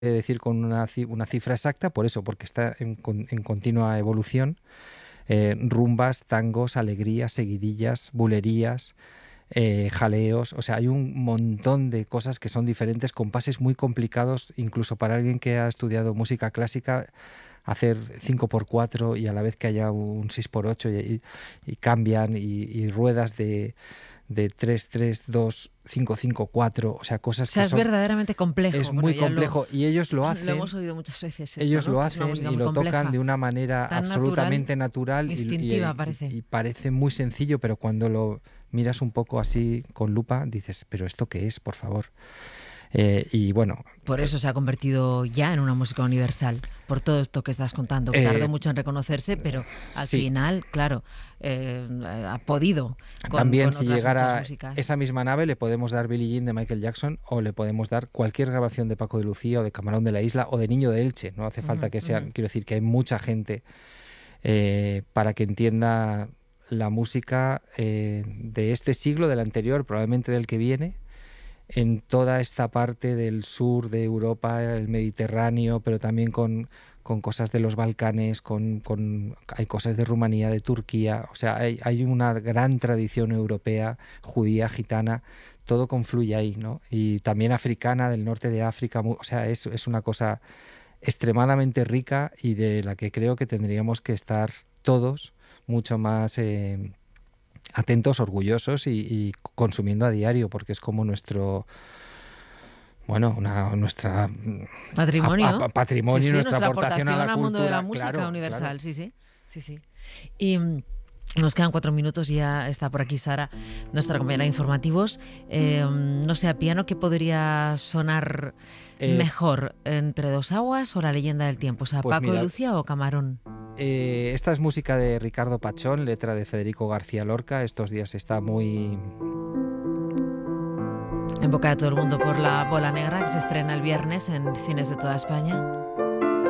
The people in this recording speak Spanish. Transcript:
decir con una cifra exacta, por eso, porque está en continua evolución. Rumbas, tangos, alegrías, seguidillas, bulerías, jaleos, o sea, hay un montón de cosas que son diferentes, compases muy complicados, incluso para alguien que ha estudiado música clásica, hacer 5x4 y a la vez que haya un 6x8 y cambian y ruedas de 3-3-2-5-5-4, o sea, O cosas que sea, es son... verdaderamente Es complejo. Bueno, muy ya complejo y ellos lo lo hacen, hemos oído muchas veces esto, ellos ¿no? lo Que es una hacen música y muy lo tocan compleja, de una manera tan natural, absolutamente natural instintiva parece. y parece muy sencillo, pero cuando lo miras un poco así con lupa, dices, ¿pero esto qué es, por favor? Y bueno, Por eso se ha convertido ya en una música universal, por todo esto que estás contando, que tardó eh, mucho en reconocerse, pero al sí, final, claro, ha podido también con si otras muchas llegara músicas. esa misma nave le podemos dar Billie Jean de Michael Jackson o le podemos dar cualquier grabación de Paco de Lucía o de Camarón de la Isla o de Niño de Elche, no hace falta Ujú, que ujú. sean, quiero decir que hay mucha gente para que entienda la música de este siglo, del anterior, probablemente del que viene, en toda esta parte del sur de Europa, el Mediterráneo, pero también con cosas de los Balcanes, hay cosas de Rumanía, de Turquía, o sea, hay una gran tradición europea, judía, gitana, todo confluye ahí, ¿no? Y también africana, del norte de África, o sea, es una cosa extremadamente rica y de la que creo que tendríamos que estar todos mucho más atentos, orgullosos y consumiendo a diario, porque es como nuestro, bueno, nuestra Patrimonio. Sí, patrimonio, sí, nuestra nuestra aportación a aportación la al mundo de la cultura, música claro, claro. universal, sí, sí. Sí, sí. Y nos quedan 4 minutos y ya está por aquí Sara, nuestra compañera de informativos. No sé, a piano, ¿qué podría sonar Eh, mejor? ¿Entre dos aguas o La leyenda del tiempo? O sea, pues ¿Paco de mira, Lucía o Camarón? esta es música de Ricardo Pachón, letra de Federico García Lorca. Estos días está muy... En boca de todo el mundo por La Bola Negra, que se estrena el viernes en cines de toda España.